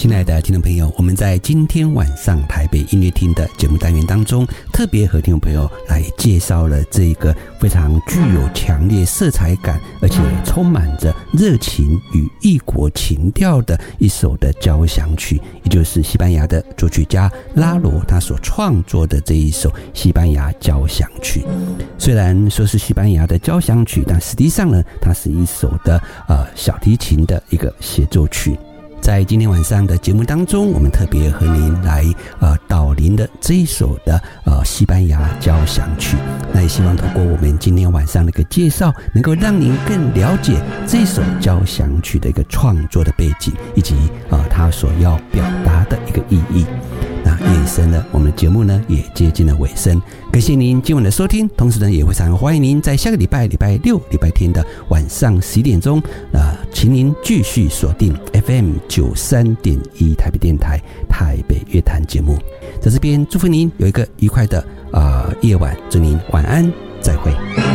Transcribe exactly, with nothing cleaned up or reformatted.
亲爱的听众朋友，我们在今天晚上台北音乐厅的节目单元当中，特别和听众朋友来介绍了这个非常具有强烈色彩感，而且充满着热情与异国情调的一首的交响曲，也就是西班牙的作曲家拉罗他所创作的这一首西班牙交响曲。虽然说是西班牙的交响曲，但实际上呢，它是一首的呃小提琴的一个协奏曲。在今天晚上的节目当中，我们特别和您来呃导聆的这一首的呃西班牙交响曲。那也希望透过我们今天晚上的一个介绍，能够让您更了解这首交响曲的一个创作的背景，以及呃它所要表达的一个意义。那夜深了，我们的节目呢也接近了尾声，感谢您今晚的收听，同时呢也非常欢迎您在下个礼拜礼拜六、礼拜天的晚上十一点钟，呃，请您继续锁定 F M 九三点一 台北电台台北乐坛节目。在这边祝福您有一个愉快的呃夜晚，祝您晚安，再会。